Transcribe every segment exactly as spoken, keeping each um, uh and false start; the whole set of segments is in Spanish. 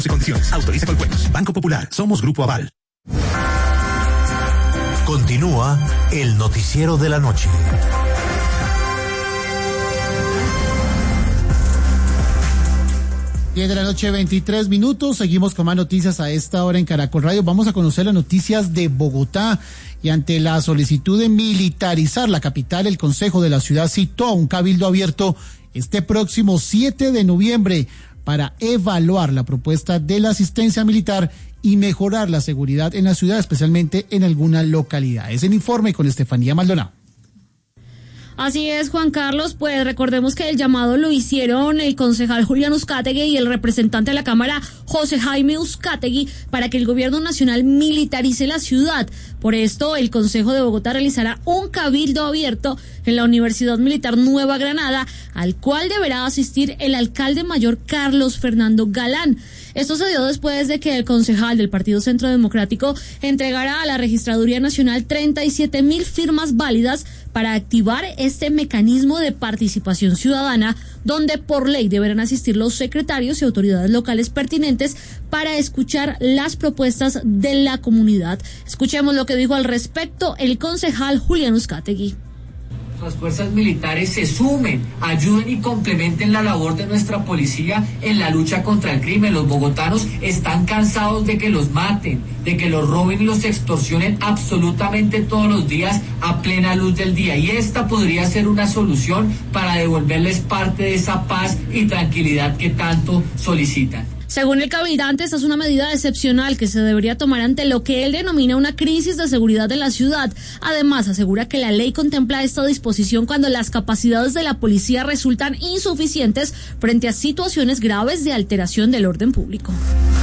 y condiciones. Autoriza Colpuertos. Banco Popular. Somos Grupo Aval. Continúa el noticiero de la noche. diez de la noche, veintitrés minutos. Seguimos con más noticias a esta hora en Caracol Radio. Vamos a conocer las noticias de Bogotá. Y ante la solicitud de militarizar la capital, el Consejo de la ciudad citó a un cabildo abierto este próximo siete de noviembre para evaluar la propuesta de la asistencia militar y mejorar la seguridad en la ciudad, especialmente en alguna localidad. Es el informe con Estefanía Maldonado. Así es, Juan Carlos, pues recordemos que el llamado lo hicieron el concejal Julián Uzcategui y el representante de la Cámara, José Jaime Uzcategui, para que el gobierno nacional militarice la ciudad. Por esto, el Consejo de Bogotá realizará un cabildo abierto en la Universidad Militar Nueva Granada, al cual deberá asistir el alcalde mayor Carlos Fernando Galán. Esto se dio después de que el concejal del Partido Centro Democrático entregara a la Registraduría Nacional treinta y siete mil firmas válidas para activar este mecanismo de participación ciudadana, donde por ley deberán asistir los secretarios y autoridades locales pertinentes para escuchar las propuestas de la comunidad. Escuchemos lo que dijo al respecto el concejal Julián Uzcategui. Las fuerzas militares se sumen, ayuden y complementen la labor de nuestra policía en la lucha contra el crimen. Los bogotanos están cansados de que los maten, de que los roben y los extorsionen absolutamente todos los días a plena luz del día. Y esta podría ser una solución para devolverles parte de esa paz y tranquilidad que tanto solicitan. Según el cabildante, esta es una medida excepcional que se debería tomar ante lo que él denomina una crisis de seguridad de la ciudad. Además, asegura que la ley contempla esta disposición cuando las capacidades de la policía resultan insuficientes frente a situaciones graves de alteración del orden público.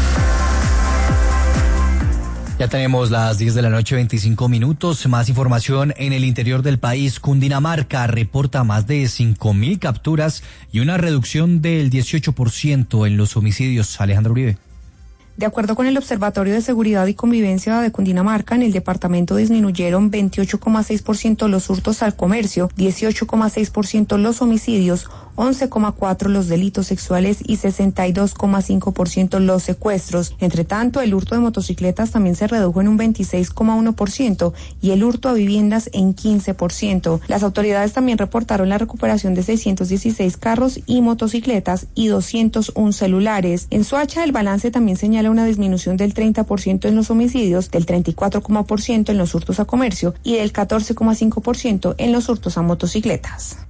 Ya tenemos las diez de la noche, veinticinco minutos. Más información en el interior del país. Cundinamarca reporta más de cinco mil capturas y una reducción del dieciocho por ciento en los homicidios. Alejandro Uribe. De acuerdo con el Observatorio de Seguridad y Convivencia de Cundinamarca, en el departamento disminuyeron veintiocho coma seis por ciento los hurtos al comercio, dieciocho coma seis por ciento los homicidios, once coma cuatro por ciento los delitos sexuales y sesenta y dos coma cinco por ciento los secuestros. Entre tanto, el hurto de motocicletas también se redujo en un veintiséis coma uno por ciento y el hurto a viviendas en quince por ciento. Las autoridades también reportaron la recuperación de seiscientos dieciséis carros y motocicletas y doscientos uno celulares. En Soacha, el balance también señala una disminución del treinta por ciento en los homicidios, del treinta y cuatro coma uno por ciento en los hurtos a comercio y del catorce coma cinco por ciento en los hurtos a motocicletas.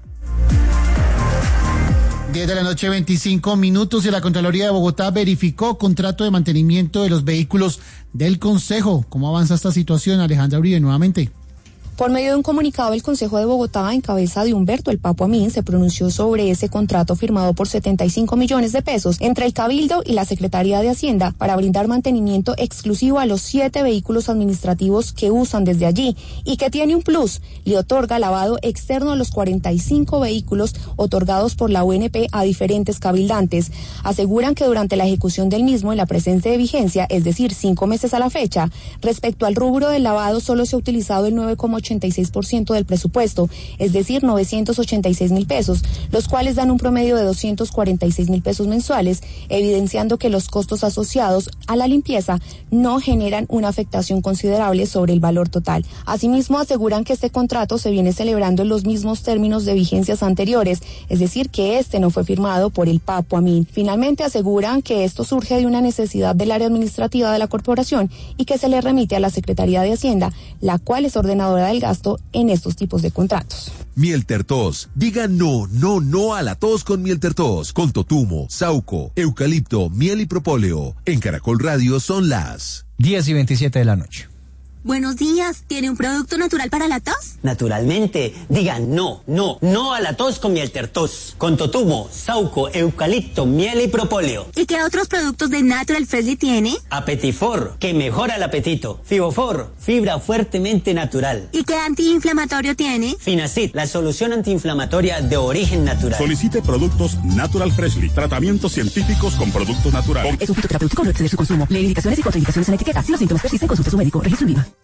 diez de la noche, veinticinco minutos, y la Contraloría de Bogotá verificó contrato de mantenimiento de los vehículos del Consejo. ¿Cómo avanza esta situación, Alejandra Uribe, nuevamente? Por medio de un comunicado, el Consejo de Bogotá, en cabeza de Humberto El Papo Amin, se pronunció sobre ese contrato firmado por setenta y cinco millones de pesos entre el Cabildo y la Secretaría de Hacienda para brindar mantenimiento exclusivo a los siete vehículos administrativos que usan desde allí y que tiene un plus, le otorga lavado externo a los cuarenta y cinco vehículos otorgados por la U N P a diferentes cabildantes. Aseguran que durante la ejecución del mismo, en la presente vigencia, es decir, cinco meses a la fecha, respecto al rubro del lavado solo se ha utilizado el nueve coma ochenta y seis por ciento del presupuesto, es decir, novecientos ochenta y seis mil pesos, los cuales dan un promedio de doscientos cuarenta y seis mil pesos mensuales, evidenciando que los costos asociados a la limpieza no generan una afectación considerable sobre el valor total. Asimismo, aseguran que este contrato se viene celebrando en los mismos términos de vigencias anteriores, es decir, que este no fue firmado por el Papo Amin. Finalmente, aseguran que esto surge de una necesidad del área administrativa de la corporación y que se le remite a la Secretaría de Hacienda, la cual es ordenadora del gasto en estos tipos de contratos. Miel Tertos. Diga no, no, no a la tos con Miel Tertos. Con totumo, sauco, eucalipto, miel y propóleo. En Caracol Radio son las diez y veintisiete de la noche. Buenos días, ¿tiene un producto natural para la tos? Naturalmente, digan no, no, no a la tos con Miel Tertos. Con totumo, sauco, eucalipto, miel y propóleo. ¿Y qué otros productos de Natural Freshly tiene? Apetifor, que mejora el apetito. Fibofor, fibra fuertemente natural. ¿Y qué antiinflamatorio tiene? Finacid, la solución antiinflamatoria de origen natural. Solicite productos Natural Freshly, tratamientos científicos con productos naturales. Es un fitoterapéutico, no exceder su consumo. Lee indicaciones y contraindicaciones en la etiqueta. Si los síntomas persisten, consulte a su médico. Registro en IVA.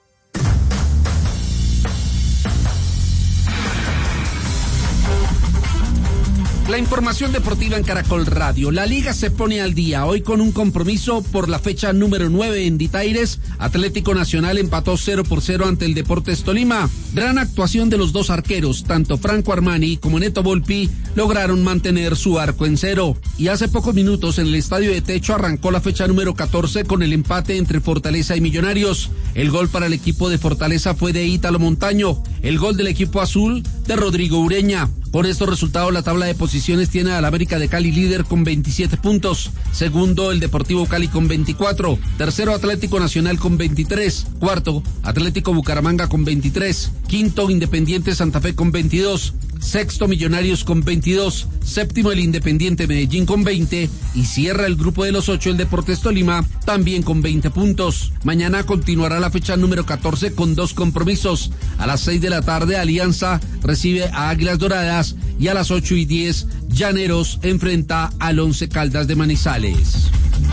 La información deportiva en Caracol Radio. La liga se pone al día hoy con un compromiso por la fecha número nueve en Ditaires. Atlético Nacional empató cero por cero ante el Deportes Tolima. Gran actuación de los dos arqueros, tanto Franco Armani como Neto Volpi lograron mantener su arco en cero. Y hace pocos minutos en el Estadio de Techo arrancó la fecha número catorce con el empate entre Fortaleza y Millonarios. El gol para el equipo de Fortaleza fue de Ítalo Montaño. El gol del equipo azul de Rodrigo Ureña. Con estos resultados, la tabla de posiciones tiene al América de Cali líder con veintisiete puntos. Segundo, el Deportivo Cali con veinticuatro. Tercero, Atlético Nacional con veintitrés. Cuarto, Atlético Bucaramanga con veintitrés. Quinto, Independiente Santa Fe con veintidós. Sexto, Millonarios con veintidós. Séptimo, el Independiente Medellín con veinte. Y cierra el grupo de los ocho, el Deportes Tolima, también con veinte puntos. Mañana continuará la fecha número catorce con dos compromisos. A las seis de la tarde, Alianza recibe a Águilas Doradas. Y a las ocho y diez, Llaneros enfrenta al Once Caldas de Manizales.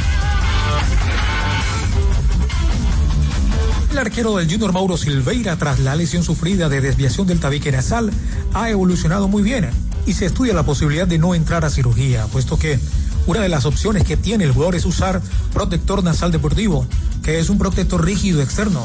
El arquero del Junior Mauro Silveira, tras la lesión sufrida de desviación del tabique nasal, ha evolucionado muy bien y se estudia la posibilidad de no entrar a cirugía, puesto que una de las opciones que tiene el jugador es usar protector nasal deportivo, que es un protector rígido externo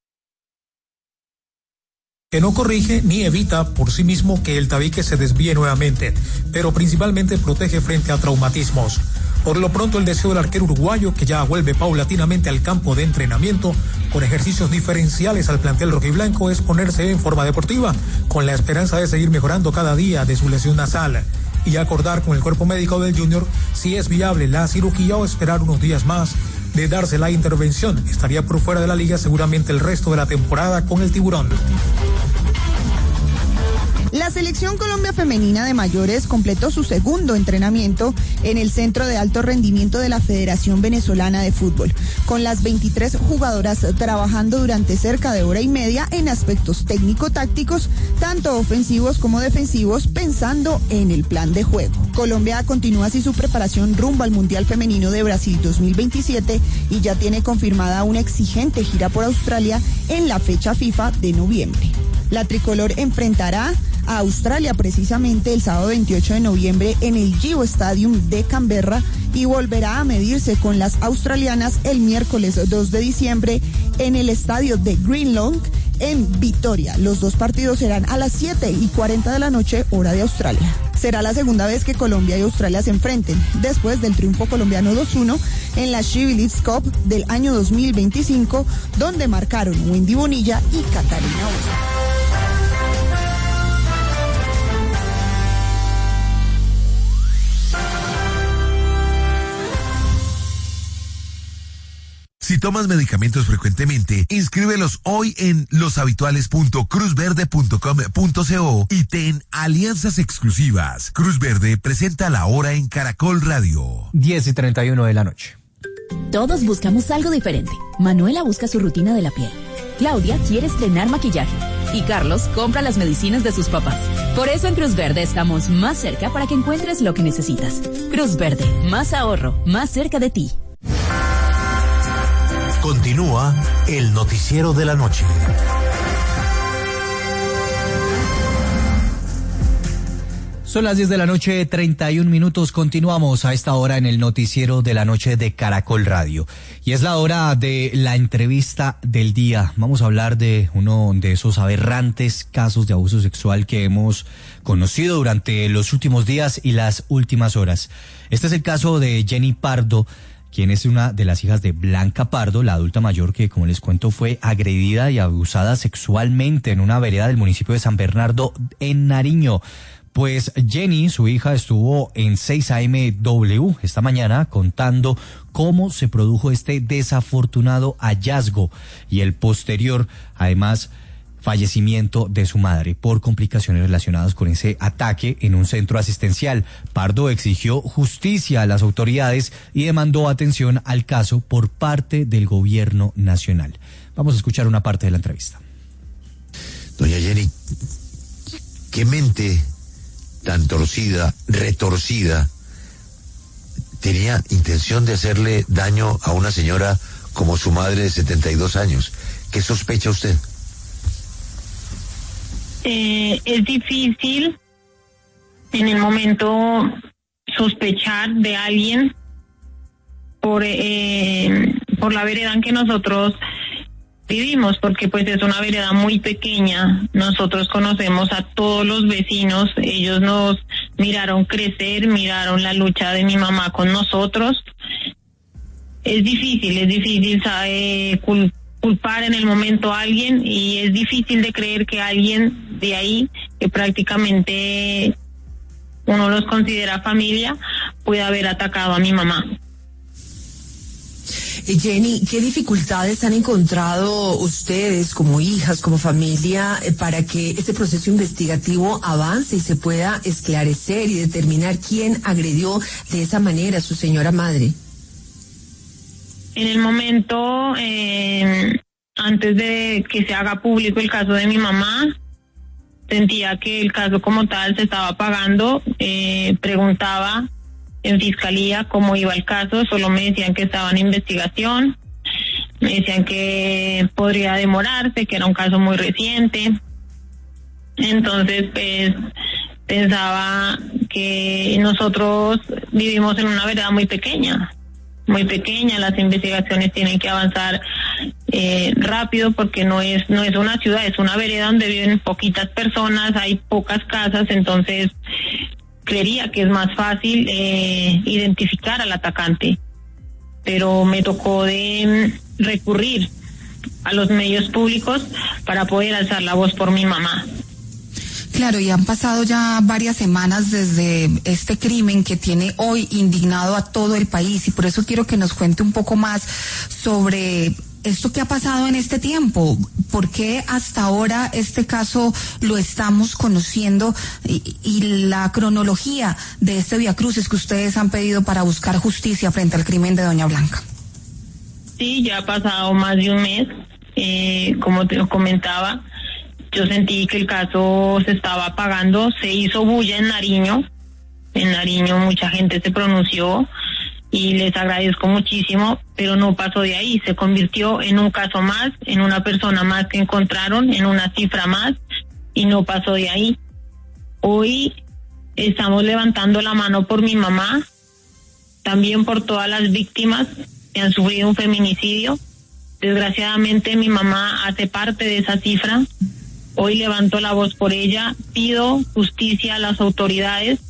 que no corrige ni evita por sí mismo que el tabique se desvíe nuevamente, pero principalmente protege frente a traumatismos. Por lo pronto, el deseo del arquero uruguayo, que ya vuelve paulatinamente al campo de entrenamiento con ejercicios diferenciales al plantel rojiblanco, es ponerse en forma deportiva, con la esperanza de seguir mejorando cada día de su lesión nasal y acordar con el cuerpo médico del Junior si es viable la cirugía o esperar unos días más de darse la intervención. Estaría por fuera de la liga seguramente el resto de la temporada con el Tiburón. La Selección Colombia Femenina de Mayores completó su segundo entrenamiento en el Centro de Alto Rendimiento de la Federación Venezolana de Fútbol, con las veintitrés jugadoras trabajando durante cerca de hora y media en aspectos técnico-tácticos, tanto ofensivos como defensivos, pensando en el plan de juego. Colombia continúa así su preparación rumbo al Mundial Femenino de Brasil dos mil veintisiete y ya tiene confirmada una exigente gira por Australia en la fecha FIFA de noviembre. La tricolor enfrentará a Australia precisamente el sábado veintiocho de noviembre en el Gio Stadium de Canberra y volverá a medirse con las australianas el miércoles dos de diciembre en el estadio de Greenlawn en Vitoria. Los dos partidos serán a las siete y cuarenta de la noche, hora de Australia. Será la segunda vez que Colombia y Australia se enfrenten, después del triunfo colombiano dos uno en la She Believes Cup del año dos mil veinticinco, donde marcaron Wendy Bonilla y Catalina Osa. Si tomas medicamentos frecuentemente, inscríbelos hoy en loshabituales punto cruz verde punto com punto co y ten alianzas exclusivas. Cruz Verde presenta la hora en Caracol Radio. diez y treinta y uno de la noche. Todos buscamos algo diferente. Manuela busca su rutina de la piel. Claudia quiere estrenar maquillaje. Y Carlos compra las medicinas de sus papás. Por eso en Cruz Verde estamos más cerca para que encuentres lo que necesitas. Cruz Verde, más ahorro, más cerca de ti. Continúa el noticiero de la noche. Son las diez de la noche, treinta y un minutos. Continuamos a esta hora en el noticiero de la noche de Caracol Radio. Y es la hora de la entrevista del día. Vamos a hablar de uno de esos aberrantes casos de abuso sexual que hemos conocido durante los últimos días y las últimas horas. Este es el caso de Jenny Pardo, quien es una de las hijas de Blanca Pardo, la adulta mayor que, como les cuento, fue agredida y abusada sexualmente en una vereda del municipio de San Bernardo, en Nariño. Pues Jenny, su hija, estuvo en seis A M W esta mañana contando cómo se produjo este desafortunado hallazgo y el posterior, además, fallecimiento de su madre por complicaciones relacionadas con ese ataque en un centro asistencial. Pardo exigió justicia a las autoridades y demandó atención al caso por parte del gobierno nacional. Vamos a escuchar una parte de la entrevista. Doña Jenny, ¿qué mente tan torcida, retorcida, tenía intención de hacerle daño a una señora como su madre de setenta y dos años? ¿Qué sospecha usted? Eh, es difícil en el momento sospechar de alguien por eh, por la vereda en que nosotros vivimos, porque pues es una vereda muy pequeña. Nosotros conocemos a todos los vecinos, ellos nos miraron crecer, miraron la lucha de mi mamá con nosotros. Es difícil, es difícil saber cul- culpar en el momento a alguien, y es difícil de creer que alguien de ahí, que prácticamente uno los considera familia, pueda haber atacado a mi mamá. Jenny, ¿qué dificultades han encontrado ustedes como hijas, como familia, eh, para que este proceso investigativo avance y se pueda esclarecer y determinar quién agredió de esa manera a su señora madre? En el momento, eh, antes de que se haga público el caso de mi mamá, sentía que el caso como tal se estaba apagando. Eh, preguntaba en fiscalía cómo iba el caso, solo me decían que estaba en investigación, me decían que podría demorarse, que era un caso muy reciente. Entonces, pues, pensaba que nosotros vivimos en una vereda muy pequeña, muy pequeña, las investigaciones tienen que avanzar eh, rápido, porque no es no es una ciudad, es una vereda donde viven poquitas personas, hay pocas casas. Entonces creería que es más fácil eh, identificar al atacante, pero me tocó de mm, recurrir a los medios públicos para poder alzar la voz por mi mamá. Claro, y han pasado ya varias semanas desde este crimen que tiene hoy indignado a todo el país, y por eso quiero que nos cuente un poco más sobre esto que ha pasado en este tiempo. ¿Por qué hasta ahora este caso lo estamos conociendo, y, y la cronología de este viacrucis que ustedes han pedido para buscar justicia frente al crimen de doña Blanca? Sí, ya ha pasado más de un mes. Eh, como te comentaba, yo sentí que el caso se estaba apagando, se hizo bulla en Nariño, en Nariño mucha gente se pronunció y les agradezco muchísimo, pero no pasó de ahí, se convirtió en un caso más, en una persona más que encontraron, en una cifra más, y no pasó de ahí. Hoy estamos levantando la mano por mi mamá, también por todas las víctimas que han sufrido un feminicidio. Desgraciadamente mi mamá hace parte de esa cifra. Hoy levanto la voz por ella, pido justicia a las autoridades,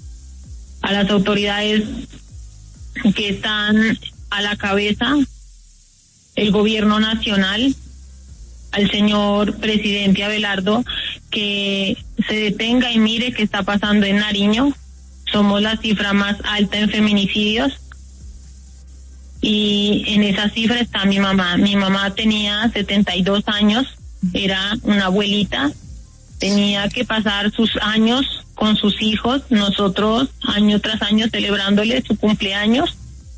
a las autoridades que están a la cabeza, el gobierno nacional, al señor presidente Abelardo, que se detenga y mire qué está pasando en Nariño. Somos la cifra más alta en feminicidios, y en esa cifra está mi mamá. Mi mamá tenía setenta y dos años, era una abuelita, tenía que pasar sus años con sus hijos, nosotros año tras año celebrándole su cumpleaños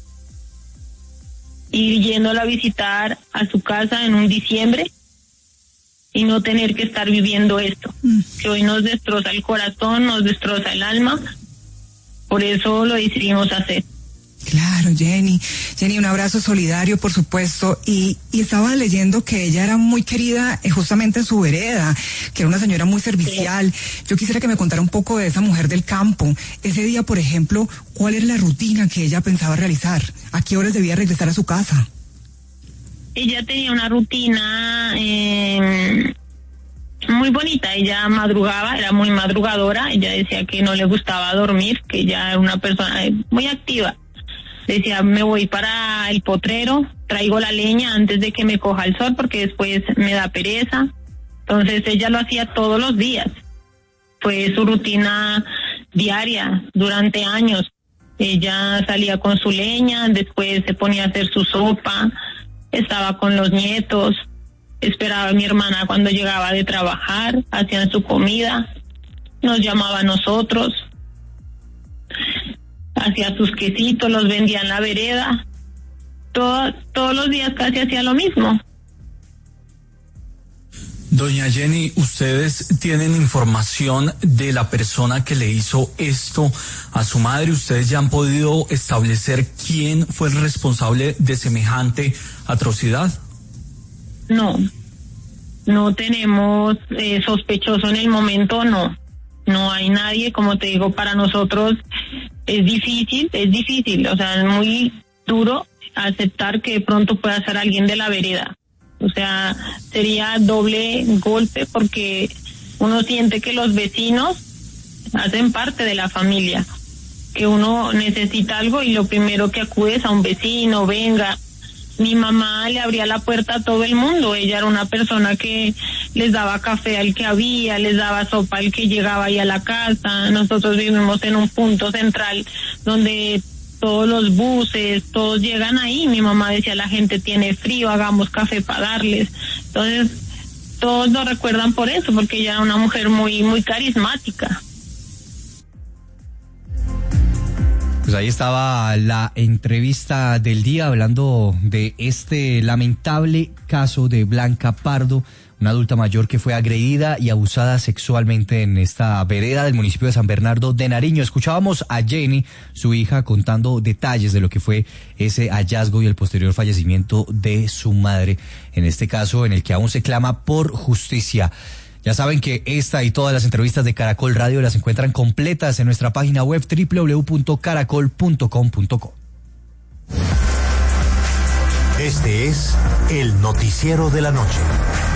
y yéndola a visitar a su casa en un diciembre, y no tener que estar viviendo esto, mm. que hoy nos destroza el corazón, nos destroza el alma. Por eso lo decidimos hacer. Claro, Jenny. Jenny, un abrazo solidario, por supuesto. Y, y estaba leyendo que ella era muy querida eh, justamente en su vereda, que era una señora muy servicial. Sí. Yo quisiera que me contara un poco de esa mujer del campo. Ese día, por ejemplo, ¿cuál era la rutina que ella pensaba realizar? ¿A qué horas debía regresar a su casa? Ella tenía una rutina eh, muy bonita. Ella madrugaba, era muy madrugadora. Ella decía que no le gustaba dormir, que ella era una persona muy activa. Decía, me voy para el potrero, traigo la leña antes de que me coja el sol, porque después me da pereza. Entonces ella lo hacía todos los días. Fue su rutina diaria durante años. Ella salía con su leña, después se ponía a hacer su sopa, estaba con los nietos, esperaba a mi hermana cuando llegaba de trabajar, hacían su comida, nos llamaba a nosotros, hacía sus quesitos, los vendía en la vereda. Todo, todos los días casi hacía lo mismo. Doña Jenny, ¿ustedes tienen información de la persona que le hizo esto a su madre? ¿Ustedes ya han podido establecer quién fue el responsable de semejante atrocidad? No, no tenemos eh, sospechoso en el momento, no. no hay nadie, como te digo, para nosotros es difícil, es difícil, o sea, es muy duro aceptar que de pronto pueda ser alguien de la vereda. O sea, sería doble golpe porque uno siente que los vecinos hacen parte de la familia, que uno necesita algo y lo primero que acude es a un vecino, venga. Mi mamá le abría la puerta a todo el mundo, ella era una persona que les daba café al que había, les daba sopa al que llegaba ahí a la casa. Nosotros vivimos en un punto central donde todos los buses, todos llegan ahí. Mi mamá decía, la gente tiene frío, hagamos café para darles. Entonces, todos lo recuerdan por eso, porque ella era una mujer muy, muy carismática. Pues ahí estaba la entrevista del día hablando de este lamentable caso de Blanca Pardo, una adulta mayor que fue agredida y abusada sexualmente en esta vereda del municipio de San Bernardo de Nariño. Escuchábamos a Jenny, su hija, contando detalles de lo que fue ese hallazgo y el posterior fallecimiento de su madre, en este caso en el que aún se clama por justicia. Ya saben que esta y todas las entrevistas de Caracol Radio las encuentran completas en nuestra página web doble u doble u doble u punto caracol punto com punto co. Este es el noticiero de la noche.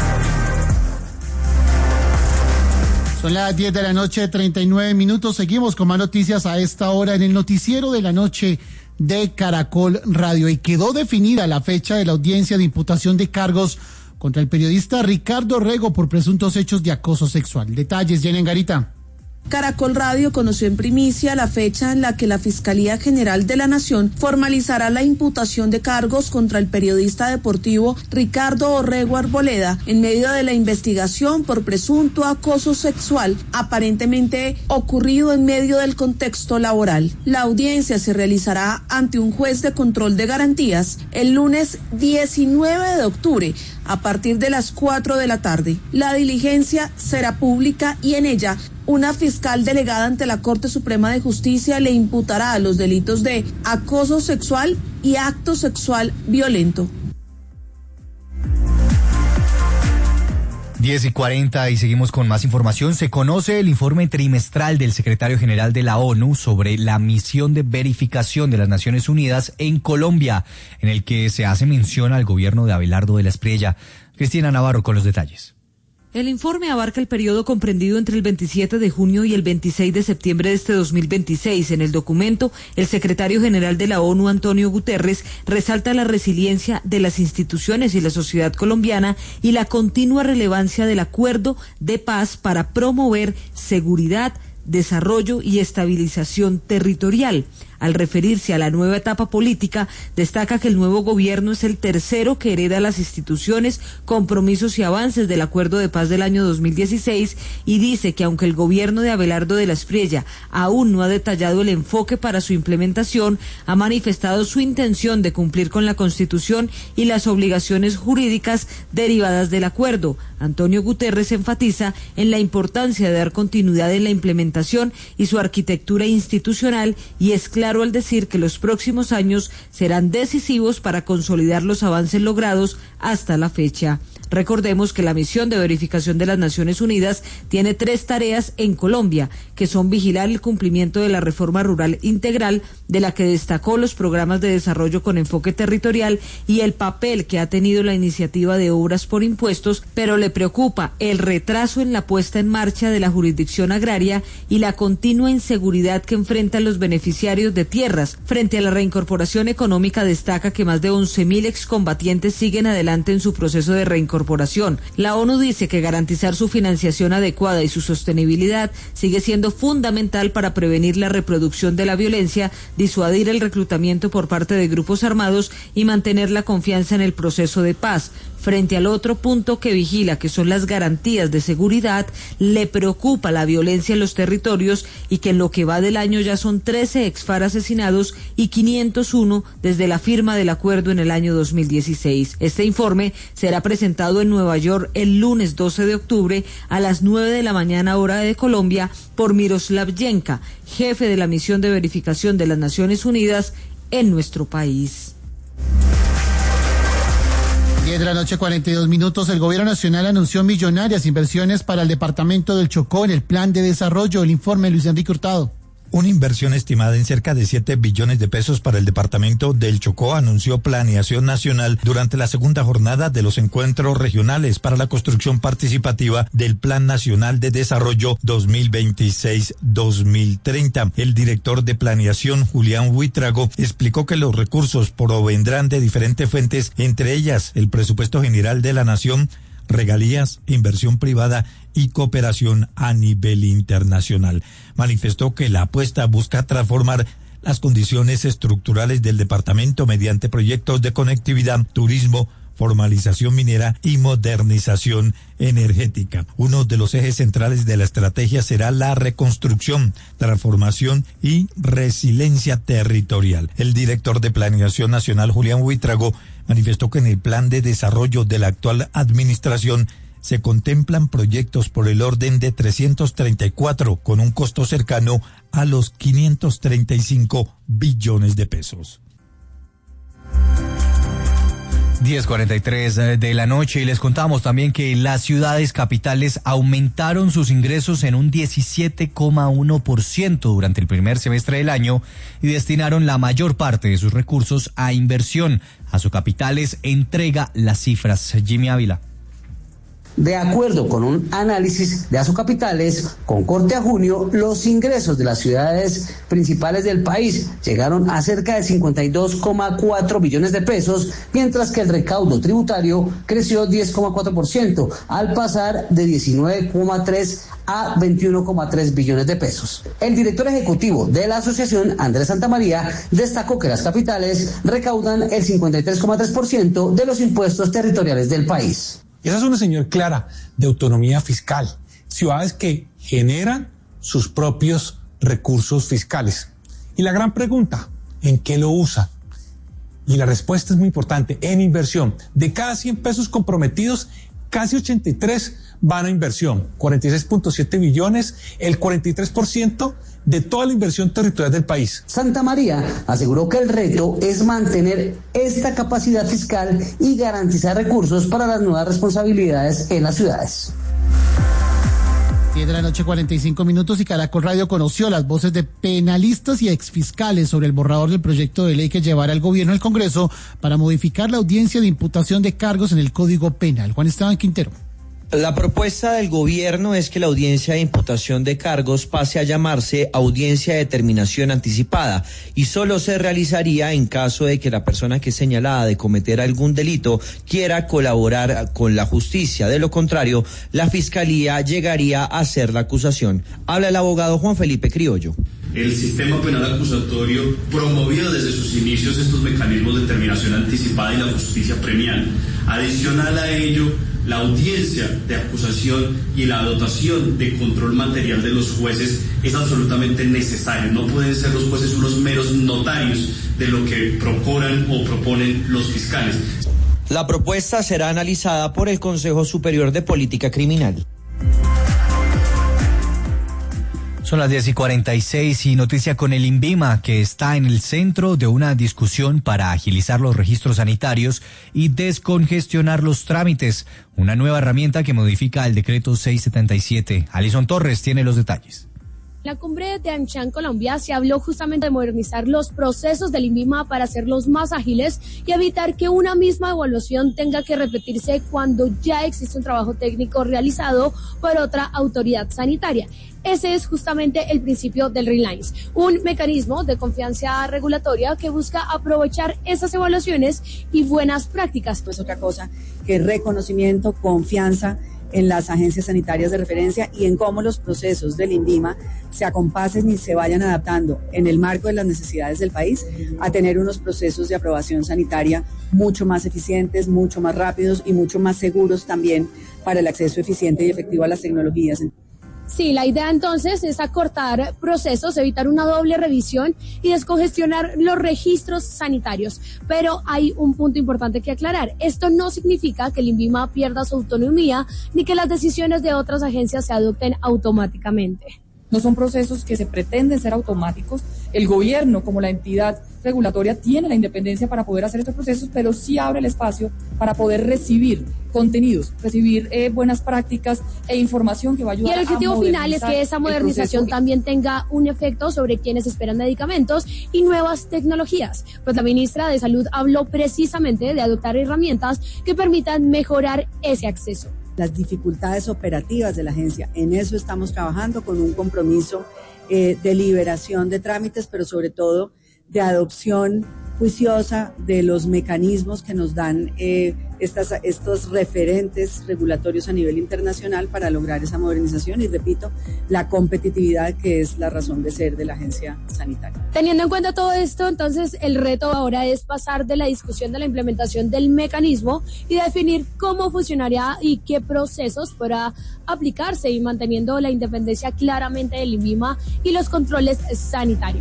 Son las diez de la noche, treinta y nueve minutos. Seguimos con más noticias a esta hora en el noticiero de la noche de Caracol Radio. Y quedó definida la fecha de la audiencia de imputación de cargos contra el periodista Ricardo Rego por presuntos hechos de acoso sexual. Detalles, Jenny Angarita. Caracol Radio conoció en primicia la fecha en la que la Fiscalía General de la Nación formalizará la imputación de cargos contra el periodista deportivo Ricardo Orrego Arboleda en medio de la investigación por presunto acoso sexual aparentemente ocurrido en medio del contexto laboral. La audiencia se realizará ante un juez de control de garantías el lunes diecinueve de octubre a partir de las cuatro de la tarde. La diligencia será pública y en ella una fiscal delegada ante la Corte Suprema de Justicia le imputará los delitos de acoso sexual y acto sexual violento. diez y cuarenta y seguimos con más información. Se conoce el informe trimestral del secretario general de la ONU sobre la misión de verificación de las Naciones Unidas en Colombia, en el que se hace mención al gobierno de Abelardo de la Espriella. Cristina Navarro con los detalles. El informe abarca el periodo comprendido entre el veintisiete de junio y el veintiséis de septiembre de este dos mil veintiséis. En el documento, el secretario general de la ONU, Antonio Guterres, resalta la resiliencia de las instituciones y la sociedad colombiana y la continua relevancia del acuerdo de paz para promover seguridad, desarrollo y estabilización territorial. Al referirse a la nueva etapa política, destaca que el nuevo gobierno es el tercero que hereda las instituciones, compromisos y avances del acuerdo de paz del año dos mil dieciséis y dice que aunque el gobierno de Abelardo de la Espriella aún no ha detallado el enfoque para su implementación, ha manifestado su intención de cumplir con la Constitución y las obligaciones jurídicas derivadas del acuerdo. Antonio Guterres enfatiza en la importancia de dar continuidad en la implementación y su arquitectura institucional y es claro al decir que los próximos años serán decisivos para consolidar los avances logrados hasta la fecha. Recordemos que la misión de verificación de las Naciones Unidas tiene tres tareas en Colombia, que son vigilar el cumplimiento de la reforma rural integral, de la que destacó los programas de desarrollo con enfoque territorial y el papel que ha tenido la iniciativa de obras por impuestos, pero le preocupa el retraso en la puesta en marcha de la jurisdicción agraria y la continua inseguridad que enfrentan los beneficiarios de tierras. Frente a la reincorporación económica, destaca que más de once mil excombatientes siguen adelante en su proceso de reincorporación. La ONU dice que garantizar su financiación adecuada y su sostenibilidad sigue siendo fundamental para prevenir la reproducción de la violencia, disuadir el reclutamiento por parte de grupos armados y mantener la confianza en el proceso de paz. Frente al otro punto que vigila, que son las garantías de seguridad, le preocupa la violencia en los territorios y que en lo que va del año ya son trece exfar asesinados y quinientos uno desde la firma del acuerdo en el año dos mil dieciséis. Este informe será presentado en Nueva York el lunes doce de octubre a las nueve de la mañana hora de Colombia por Miroslav Yenka, jefe de la misión de verificación de las Naciones Unidas en nuestro país. diez de la noche, cuarenta y dos minutos. El gobierno nacional anunció millonarias inversiones para el departamento del Chocó en el plan de desarrollo. El informe, Luis Enrique Hurtado. Una inversión estimada en cerca de siete billones de pesos para el departamento del Chocó anunció Planeación Nacional durante la segunda jornada de los encuentros regionales para la construcción participativa del Plan Nacional de Desarrollo dos mil veintiséis a dos mil treinta. El director de Planeación, Julián Huitrago, explicó que los recursos provendrán de diferentes fuentes, entre ellas el presupuesto general de la Nación, regalías, inversión privada y cooperación a nivel internacional. Manifestó que la apuesta busca transformar las condiciones estructurales del departamento mediante proyectos de conectividad, turismo, formalización minera y modernización energética. Uno de los ejes centrales de la estrategia será la reconstrucción, transformación y resiliencia territorial. El director de Planeación Nacional, Julián Huitrago, manifestó que en el plan de desarrollo de la actual administración se contemplan proyectos por el orden de trescientos treinta y cuatro, con un costo cercano a los quinientos treinta y cinco billones de pesos. diez cuarenta y tres de la noche y les contamos también que las ciudades capitales aumentaron sus ingresos en un diecisiete coma uno por ciento durante el primer semestre del año y destinaron la mayor parte de sus recursos a inversión. A sus capitales entrega las cifras. Jimmy Ávila. De acuerdo con un análisis de Asocapitales, con corte a junio, los ingresos de las ciudades principales del país llegaron a cerca de cincuenta y dos coma cuatro billones de pesos, mientras que el recaudo tributario creció diez coma cuatro por ciento, al pasar de diecinueve coma tres a veintiuno coma tres billones de pesos. El director ejecutivo de la asociación, Andrés Santamaría, destacó que las capitales recaudan el cincuenta y tres coma tres por ciento de los impuestos territoriales del país. Esa es una señal clara de autonomía fiscal. Ciudades que generan sus propios recursos fiscales. Y la gran pregunta, ¿en qué lo usan? Y la respuesta es muy importante, en inversión. De cada cien pesos comprometidos, casi ochenta y tres van a inversión, cuarenta y seis punto siete billones, el cuarenta y tres por ciento de toda la inversión territorial del país. Santamaría aseguró que el reto es mantener esta capacidad fiscal y garantizar recursos para las nuevas responsabilidades en las ciudades. diez de la noche, cuarenta y cinco minutos, y Caracol Radio conoció las voces de penalistas y exfiscales sobre el borrador del proyecto de ley que llevará el gobierno al Congreso para modificar la audiencia de imputación de cargos en el Código Penal. Juan Esteban Quintero. La propuesta del gobierno es que la audiencia de imputación de cargos pase a llamarse audiencia de determinación anticipada y solo se realizaría en caso de que la persona que es señalada de cometer algún delito quiera colaborar con la justicia. De lo contrario, la fiscalía llegaría a hacer la acusación. Habla el abogado Juan Felipe Criollo. El sistema penal acusatorio promovió desde sus inicios estos mecanismos de determinación anticipada y la justicia premial. Adicional a ello, la audiencia de acusación y la dotación de control material de los jueces es absolutamente necesario. No pueden ser los jueces unos meros notarios de lo que procuran o proponen los fiscales. La propuesta será analizada por el Consejo Superior de Política Criminal. Son las diez y cuarenta y seis y noticia con el INVIMA, que está en el centro de una discusión para agilizar los registros sanitarios y descongestionar los trámites. Una nueva herramienta que modifica el decreto seiscientos setenta y siete. Alison Torres tiene los detalles. En la cumbre de AmCham Colombia se habló justamente de modernizar los procesos del INVIMA para hacerlos más ágiles y evitar que una misma evaluación tenga que repetirse cuando ya existe un trabajo técnico realizado por otra autoridad sanitaria. Ese es justamente el principio del Reliance, un mecanismo de confianza regulatoria que busca aprovechar esas evaluaciones y buenas prácticas. No es otra cosa que reconocimiento, confianza en las agencias sanitarias de referencia y en cómo los procesos del INVIMA se acompasen y se vayan adaptando en el marco de las necesidades del país a tener unos procesos de aprobación sanitaria mucho más eficientes, mucho más rápidos y mucho más seguros también para el acceso eficiente y efectivo a las tecnologías. Sí, la idea entonces es acortar procesos, evitar una doble revisión y descongestionar los registros sanitarios. Pero hay un punto importante que aclarar. Esto no significa que el INVIMA pierda su autonomía ni que las decisiones de otras agencias se adopten automáticamente. No son procesos que se pretenden ser automáticos, El gobierno, como la entidad regulatoria, tiene la independencia para poder hacer estos procesos, pero sí abre el espacio para poder recibir contenidos, recibir eh, buenas prácticas e información que va a ayudar a Y el objetivo final es que esa modernización también tenga un efecto sobre quienes esperan medicamentos y nuevas tecnologías. Pues la ministra de Salud habló precisamente de adoptar herramientas que permitan mejorar ese acceso. Las dificultades operativas de la agencia, en eso estamos trabajando con un compromiso eh, de liberación de trámites, pero sobre todo de adopción juiciosa de los mecanismos que nos dan eh, estas, estos referentes regulatorios a nivel internacional para lograr esa modernización y, repito, la competitividad que es la razón de ser de la agencia sanitaria. Teniendo en cuenta todo esto, entonces el reto ahora es pasar de la discusión de la implementación del mecanismo y definir cómo funcionaría y qué procesos podrá aplicarse, y manteniendo la independencia claramente del INVIMA y los controles sanitarios.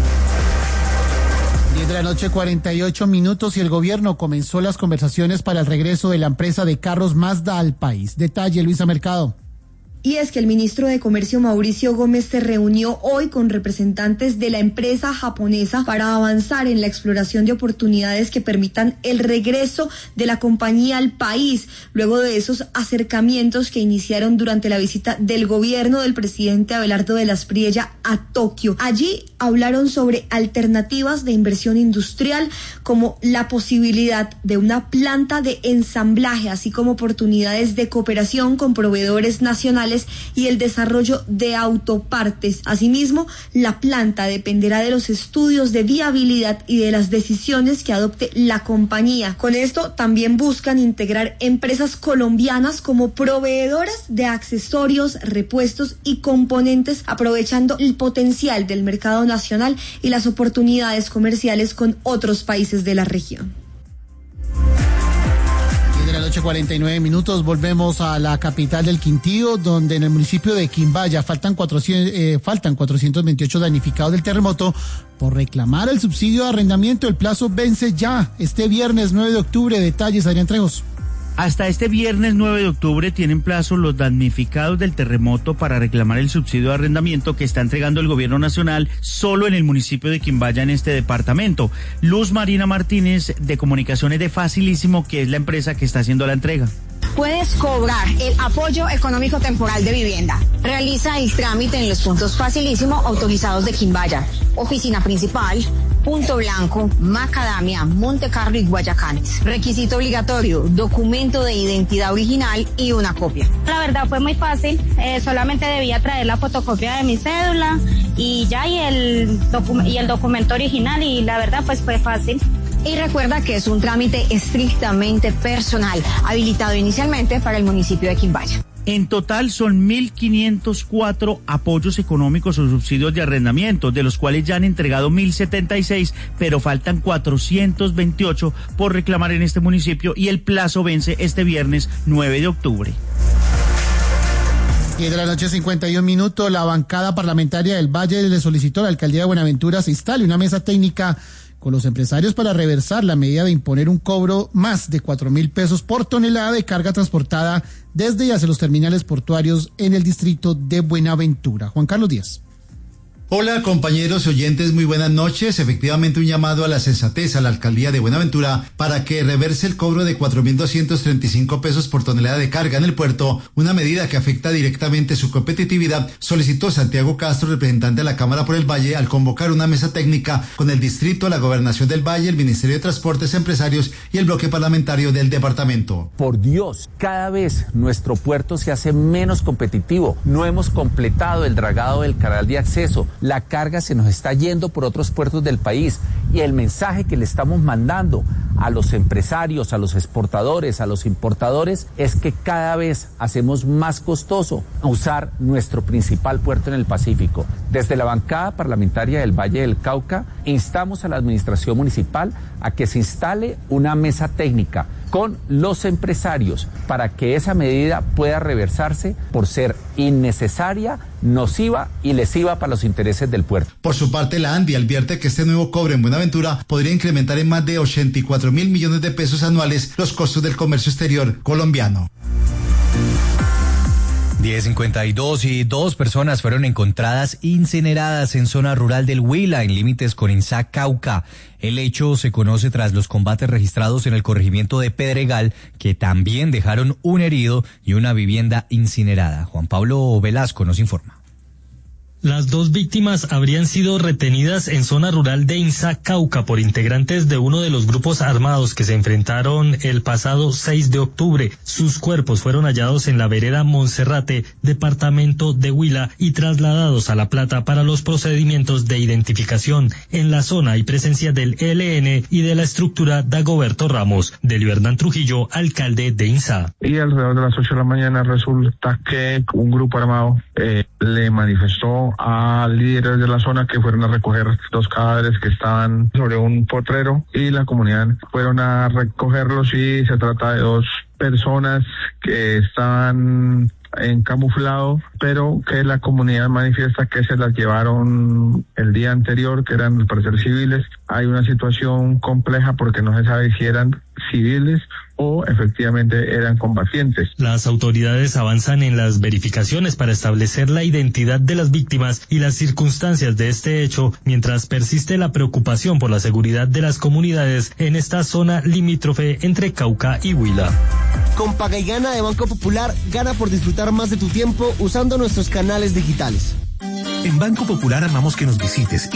diez de la noche, cuarenta y ocho minutos, y el gobierno comenzó las conversaciones para el regreso de la empresa de carros Mazda al país. Detalle, Luisa Mercado. Y es que el ministro de Comercio, Mauricio Gómez, se reunió hoy con representantes de la empresa japonesa para avanzar en la exploración de oportunidades que permitan el regreso de la compañía al país, luego de esos acercamientos que iniciaron durante la visita del gobierno del presidente Abelardo de la Espriella a Tokio. Allí hablaron sobre alternativas de inversión industrial, como la posibilidad de una planta de ensamblaje, así como oportunidades de cooperación con proveedores nacionales y el desarrollo de autopartes. Asimismo, la planta dependerá de los estudios de viabilidad y de las decisiones que adopte la compañía. Con esto también buscan integrar empresas colombianas como proveedoras de accesorios, repuestos y componentes, aprovechando el potencial del mercado nacional y las oportunidades comerciales con otros países de la región. La noche, cuarenta y nueve minutos, volvemos a la capital del Quindío, donde en el municipio de Quimbaya faltan cuatrocientos, eh, faltan cuatrocientos veintiocho damnificados del terremoto por reclamar el subsidio de arrendamiento. El plazo vence ya este viernes nueve de octubre. Detalles, Adrián Trejos. Hasta este viernes nueve de octubre tienen plazo los damnificados del terremoto para reclamar el subsidio de arrendamiento que está entregando el gobierno nacional solo en el municipio de Quimbaya, en este departamento. Luz Marina Martínez, de Comunicaciones de Facilísimo, que es la empresa que está haciendo la entrega. Puedes cobrar el apoyo económico temporal de vivienda. Realiza el trámite en los puntos Facilísimo autorizados de Quimbaya, oficina principal, Punto Blanco, Macadamia, Montecarlo y Guayacanes. Requisito obligatorio: documento de identidad original y una copia. La verdad fue muy fácil, eh, solamente debía traer la fotocopia de mi cédula y ya y el, docu- y el documento original, y la verdad pues fue fácil. Y recuerda que es un trámite estrictamente personal, habilitado inicialmente para el municipio de Quimbaya. En total son mil quinientos cuatro apoyos económicos o subsidios de arrendamiento, de los cuales ya han entregado mil setenta y seis, pero faltan cuatrocientos veintiocho por reclamar en este municipio, y el plazo vence este viernes nueve de octubre. diez de la noche, cincuenta y un minutos, la bancada parlamentaria del Valle le solicitó a la alcaldía de Buenaventura se instale una mesa técnica con los empresarios para reversar la medida de imponer un cobro más de cuatro mil pesos por tonelada de carga transportada desde y hacia los terminales portuarios en el distrito de Buenaventura. Juan Carlos Díaz. Hola compañeros y oyentes, muy buenas noches. Efectivamente, un llamado a la sensatez a la alcaldía de Buenaventura para que reverse el cobro de cuatro mil doscientos treinta y cinco pesos por tonelada de carga en el puerto, una medida que afecta directamente su competitividad, solicitó Santiago Castro, representante de la Cámara por el Valle, al convocar una mesa técnica con el distrito, la Gobernación del Valle, el Ministerio de Transportes, empresarios y el bloque parlamentario del departamento. Por Dios, cada vez nuestro puerto se hace menos competitivo. No hemos completado el dragado del canal de acceso. La carga se nos está yendo por otros puertos del país, y el mensaje que le estamos mandando a los empresarios, a los exportadores, a los importadores, es que cada vez hacemos más costoso usar nuestro principal puerto en el Pacífico. Desde la bancada parlamentaria del Valle del Cauca, instamos a la administración municipal a que se instale una mesa técnica con los empresarios para que esa medida pueda reversarse por ser innecesaria, nociva y lesiva para los intereses del puerto. Por su parte, la ANDI advierte que este nuevo cobro en Buenaventura podría incrementar en más de ochenta y cuatro mil millones de pesos anuales los costos del comercio exterior colombiano. diez cincuenta y dos y dos personas fueron encontradas incineradas en zona rural del Huila, en límites con Insa, Cauca. El hecho se conoce tras los combates registrados en el corregimiento de Pedregal, que también dejaron un herido y una vivienda incinerada. Juan Pablo Velasco nos informa. Las dos víctimas habrían sido retenidas en zona rural de Insa, Cauca, por integrantes de uno de los grupos armados que se enfrentaron el pasado seis de octubre. Sus cuerpos fueron hallados en la vereda Monserrate, departamento de Huila, y trasladados a La Plata para los procedimientos de identificación. En la zona hay presencia del E L N y de la estructura Dagoberto Ramos. Delio Hernán Trujillo, alcalde de Insa. Y alrededor de las ocho de la mañana resulta que un grupo armado eh, le manifestó a líderes de la zona que fueron a recoger dos cadáveres que estaban sobre un potrero, y la comunidad fueron a recogerlos, y se trata de dos personas que estaban en camuflado, pero que la comunidad manifiesta que se las llevaron el día anterior, que eran al parecer civiles. Hay una situación compleja porque no se sabe si eran civiles o efectivamente eran combatientes. Las autoridades avanzan en las verificaciones para establecer la identidad de las víctimas y las circunstancias de este hecho, mientras persiste la preocupación por la seguridad de las comunidades en esta zona limítrofe entre Cauca y Huila. Con Paga y Gana de Banco Popular, gana por disfrutar más de tu tiempo usando nuestros canales digitales. En Banco Popular amamos que nos visites